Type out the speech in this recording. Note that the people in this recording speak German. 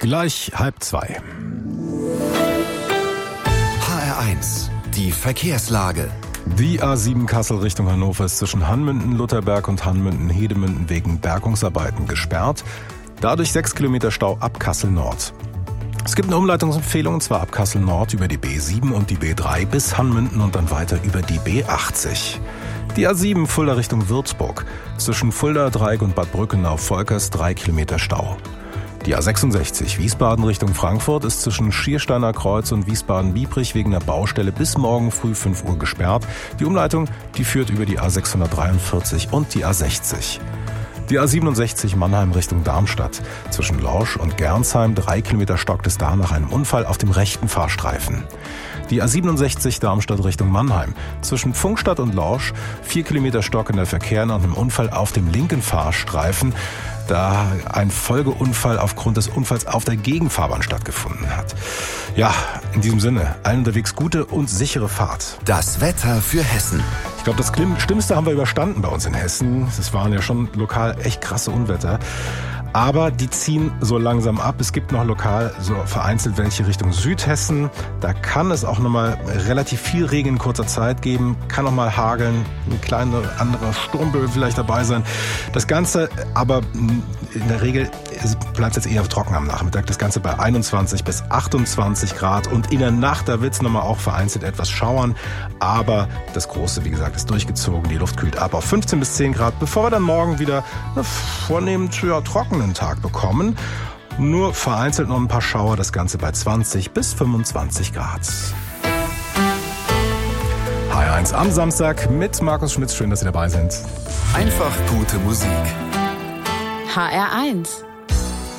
Gleich 1:30. HR1, die Verkehrslage. Die A7 Kassel Richtung Hannover ist zwischen Hanmünden-Lutherberg und Hanmünden-Hedemünden wegen Bergungsarbeiten gesperrt. Dadurch 6 Kilometer Stau ab Kassel Nord. Es gibt eine Umleitungsempfehlung, und zwar ab Kassel Nord über die B7 und die B3 bis Hanmünden und dann weiter über die B80. Die A7 Fulda Richtung Würzburg. Zwischen Fulda, Dreieck und Bad Brückenau-Volkers 3 Kilometer Stau. Die A66 Wiesbaden Richtung Frankfurt ist zwischen Schiersteiner Kreuz und Wiesbaden-Biebrich wegen der Baustelle bis morgen früh 5 Uhr gesperrt. Die Umleitung, die führt über die A643 und die A60. Die A67 Mannheim Richtung Darmstadt. Zwischen Lorsch und Gernsheim 3 Kilometer stockt es da nach einem Unfall auf dem rechten Fahrstreifen. Die A67 Darmstadt Richtung Mannheim. Zwischen Pfungstadt und Lorsch 4 Kilometer stockender Verkehr nach einem Unfall auf dem linken Fahrstreifen, da ein Folgeunfall aufgrund des Unfalls auf der Gegenfahrbahn stattgefunden hat. Ja, in diesem Sinne, allen unterwegs gute und sichere Fahrt. Das Wetter für Hessen. Ich glaube, das Schlimmste haben wir überstanden bei uns in Hessen. Es waren ja schon lokal echt krasse Unwetter. Aber die ziehen so langsam ab. Es gibt noch lokal so vereinzelt welche Richtung Südhessen. Da kann es auch nochmal relativ viel Regen in kurzer Zeit geben. Kann auch mal hageln. Ein kleiner anderer Sturmböe vielleicht dabei sein. Das Ganze aber in der Regel bleibt es jetzt eher trocken am Nachmittag. Das Ganze bei 21 bis 28 Grad. Und in der Nacht, da wird es nochmal auch vereinzelt etwas schauern. Aber das Große, wie gesagt, ist durchgezogen. Die Luft kühlt ab auf 15 bis 10 Grad, bevor wir dann morgen wieder vornehmend trockenen Tag bekommen. Nur vereinzelt noch ein paar Schauer, das Ganze bei 20 bis 25 Grad. HR1 am Samstag mit Markus Schmitz. Schön, dass Sie dabei sind. Einfach gute Musik. HR1